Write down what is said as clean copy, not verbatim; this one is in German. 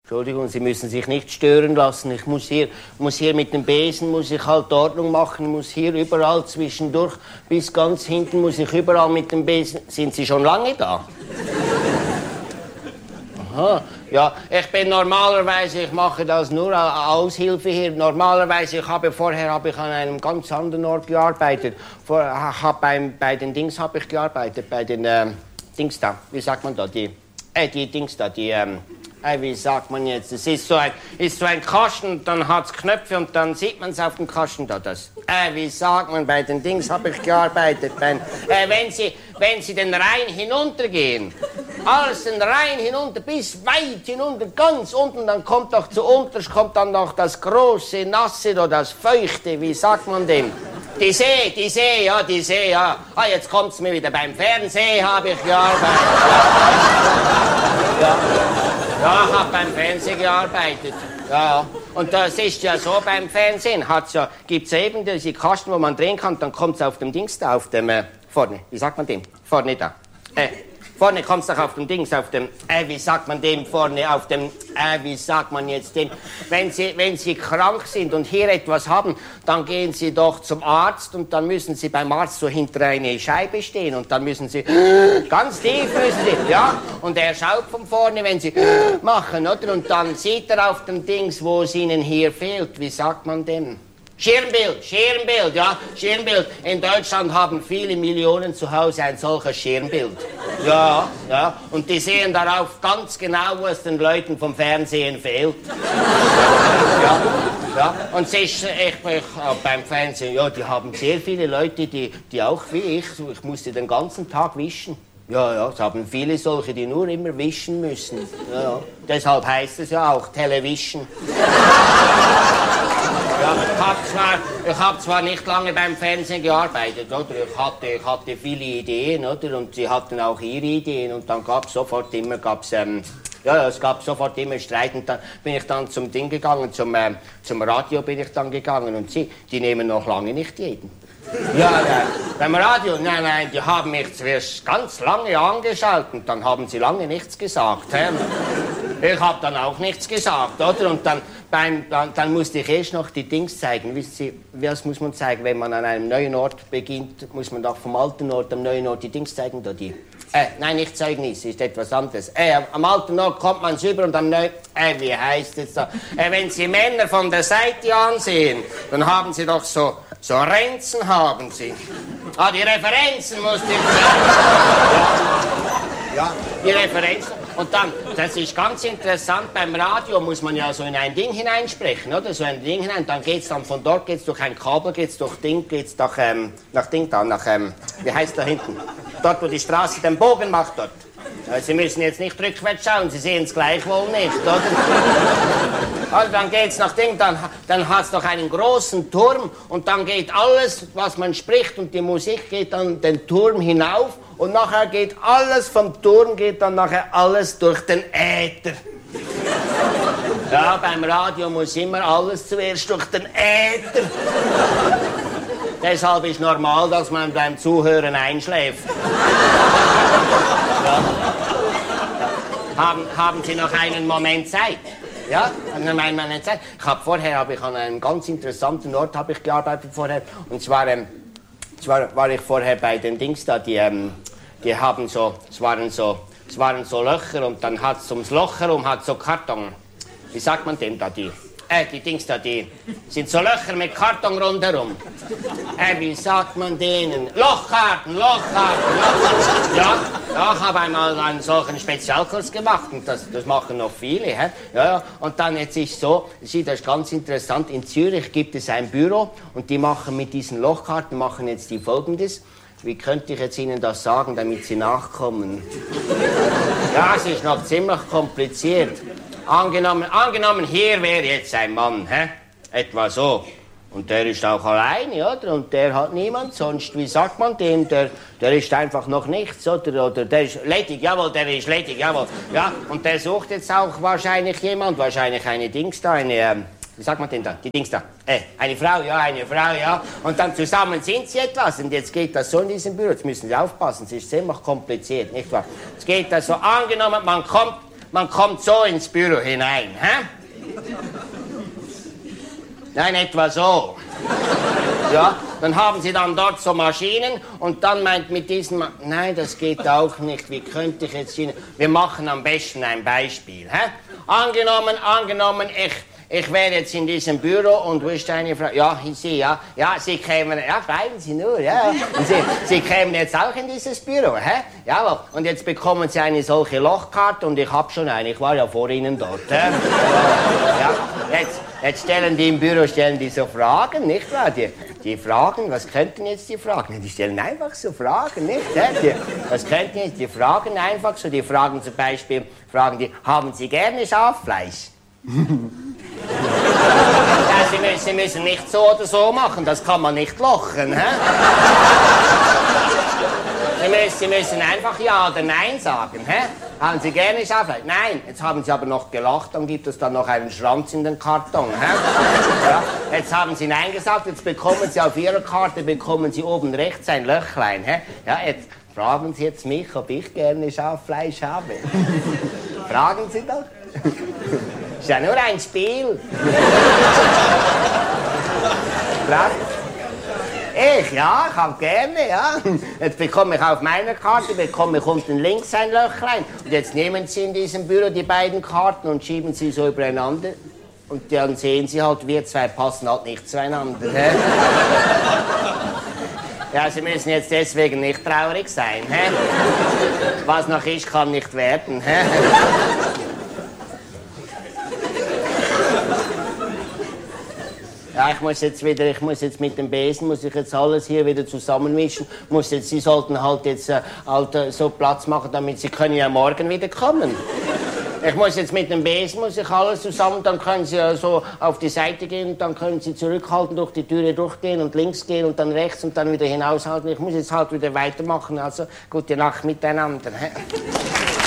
Entschuldigung, Sie müssen sich nicht stören lassen. Ich muss hier mit dem Besen muss ich halt Ordnung machen, muss hier überall zwischendurch bis ganz hinten muss ich überall mit dem Besen. Sind Sie schon lange da? Aha, ja, ich mache das nur als Aushilfe hier. Normalerweise, vorher habe ich an einem ganz anderen Ort gearbeitet. Bei den Dings habe ich gearbeitet, bei den Dings da, wie sagt man da, die Dings da, wie sagt man jetzt, es ist so ein Kasten, dann hat es Knöpfe und dann sieht man es auf dem Kasten da, das. Wie sagt man, bei den Dings habe ich gearbeitet, wenn Sie den Rhein hinuntergehen, alles den Rhein hinunter, bis weit hinunter, ganz unten, dann kommt doch kommt dann noch das große, nasse oder das feuchte, wie sagt man dem? Die See, ja. Jetzt kommt's mir wieder, beim Fernsehen habe ich gearbeitet. Ja, ich habe beim Fernsehen gearbeitet. Ja. Und das ist ja so beim Fernsehen. Gibt's ja eben diese Kasten, wo man drehen kann, dann kommt's auf dem Dings da, auf dem, vorne, wie sagt man dem? Vorne da. Vorne kommt's doch auf dem Dings, auf dem, wie sagt man dem vorne, auf dem, wie sagt man jetzt dem? Wenn Sie krank sind und hier etwas haben, dann gehen Sie doch zum Arzt und dann müssen Sie beim Arzt so hinter eine Scheibe stehen und dann müssen Sie, ganz tief müssen Sie, ja, und er schaut von vorne, wenn Sie machen, oder? Und dann sieht er auf dem Dings, wo es Ihnen hier fehlt, wie sagt man dem? Schirmbild, ja, Schirmbild. In Deutschland haben viele Millionen zu Hause ein solches Schirmbild. Ja. Und die sehen darauf ganz genau, was den Leuten vom Fernsehen fehlt. Ja. Und beim Fernsehen, ja, die haben sehr viele Leute, die auch wie ich musste den ganzen Tag wischen. Ja, es haben viele solche, die nur immer wischen müssen. Ja. Deshalb heißt es ja auch Television. Ja, ich hab zwar nicht lange beim Fernsehen gearbeitet, oder? Ich hatte viele Ideen, oder? Und sie hatten auch ihre Ideen und dann gab es sofort immer Streit und dann bin ich dann zum Ding gegangen, zum Radio bin ich dann gegangen und die nehmen noch lange nicht jeden. Ja, beim Radio, nein, die haben mich zuerst ganz lange angeschaut und dann haben sie lange nichts gesagt. Ich habe dann auch nichts gesagt, oder? Und dann musste ich erst noch die Dings zeigen. Wissen Sie, was muss man zeigen, wenn man an einem neuen Ort beginnt? Muss man doch vom alten Ort am neuen Ort die Dings zeigen, da die? Nein, nicht Zeugnis, ist etwas anderes. Am alten Ort kommt man rüber und am neuen... wie heißt es da? Wenn Sie Männer von der Seite ansehen, dann haben sie doch so Renzen haben sie. Die Referenzen musste ich ja, die Referenzen. Und dann, das ist ganz interessant, beim Radio muss man ja so in ein Ding hineinsprechen, oder? So ein Ding hinein, dann geht's dann von dort, geht's durch ein Kabel, geht's durch Ding, geht's nach Ding da, wie heißt da hinten? Dort, wo die Straße den Bogen macht, dort. Sie müssen jetzt nicht rückwärts schauen, Sie sehen es gleichwohl nicht, oder? Also dann geht's nach Ding, dann hat's noch einen großen Turm und dann geht alles, was man spricht und die Musik geht dann den Turm hinauf und nachher geht alles vom Turm, geht dann nachher alles durch den Äther. Ja, beim Radio muss immer alles zuerst durch den Äther. Deshalb ist normal, dass man beim Zuhören einschläft. Ja. Haben Sie noch einen Moment Zeit? Ja, einen Moment Zeit. Vorher habe ich an einem ganz interessanten Ort gearbeitet vorher. Und zwar war ich vorher bei den Dings da, die haben so, es waren so Löcher und dann hat es ums Loch herum hat so Karton. Wie sagt man dem da, die Dings da, die sind so Löcher mit Karton rundherum. Wie sagt man denen? Lochkarten. Ja, ich habe einmal einen solchen Spezialkurs gemacht und das machen noch viele. Ja, und dann jetzt ist so, das ist ganz interessant, in Zürich gibt es ein Büro und die machen mit diesen Lochkarten, jetzt die Folgendes. Wie könnte ich jetzt Ihnen das sagen, damit Sie nachkommen? Ja, es ist noch ziemlich kompliziert. Angenommen, hier wäre jetzt ein Mann, etwa so. Und der ist auch alleine, oder? Und der hat niemand, sonst, wie sagt man dem, der ist einfach noch nichts, oder der ist ledig, jawohl, ja. Und der sucht jetzt auch wahrscheinlich wahrscheinlich eine Dings da, wie sagt man denn da, die Dings da, eine Frau, ja. Und dann zusammen sind sie etwas, und jetzt geht das so in diesem Büro, jetzt müssen Sie aufpassen, es ist ziemlich kompliziert, nicht wahr? Jetzt geht das so, angenommen, man kommt so ins Büro hinein, hä? Nein, etwa so. Ja, dann haben Sie dann dort so Maschinen und dann meint mit diesen... Nein, das geht auch nicht. Wie könnte ich jetzt Ihnen... Wir machen am besten ein Beispiel. Hä? Angenommen, ich wäre jetzt in diesem Büro und wo ist eine Frau? Ja, Sie, ja. Ja, Sie kämen... Ja, bleiben Sie nur, ja. Und Sie kämen jetzt auch in dieses Büro, hä? Jawohl. Und jetzt bekommen Sie eine solche Lochkarte und ich habe schon eine. Ich war ja vor Ihnen dort, hä? Ja, jetzt stellen die im Büro so Fragen, nicht wahr? Die Fragen, was könnten jetzt die Fragen? Die stellen einfach so Fragen, nicht? Was könnten jetzt die Fragen einfach so? Die fragen zum Beispiel, haben Sie gerne Schaffleisch? Ja, Sie müssen nicht so oder so machen, das kann man nicht lochen, hä? Sie müssen einfach Ja oder Nein sagen, hä? Haben Sie gerne Schaffleisch? Nein. Jetzt haben Sie aber noch gelacht, dann gibt es dann noch einen Schranz in den Karton, hä? Ja, jetzt haben Sie Nein gesagt, jetzt bekommen Sie auf Ihrer Karte, oben rechts ein Löchlein, hä? Ja, jetzt fragen Sie jetzt mich, ob ich gerne Schaffleisch habe. Fragen Sie doch. Ist ja nur ein Spiel. Ich habe gerne, ja. Jetzt bekomme ich auf meiner Karte, unten links ein Löchlein. Und jetzt nehmen Sie in diesem Büro die beiden Karten und schieben sie so übereinander. Und dann sehen Sie halt, wir zwei passen halt nicht zueinander. Hä? Ja, Sie müssen jetzt deswegen nicht traurig sein. Hä? Was noch ist, kann nicht werden. Hä? Ja, ich muss jetzt mit dem Besen, alles hier wieder zusammenmischen. Sie sollten halt jetzt so Platz machen, damit Sie können ja morgen wieder kommen. Ich muss jetzt mit dem Besen, alles zusammen, dann können Sie so auf die Seite gehen und dann können Sie zurückhalten, durch die Türe durchgehen und links gehen und dann rechts und dann wieder hinaushalten. Ich muss jetzt halt wieder weitermachen, also gute Nacht miteinander.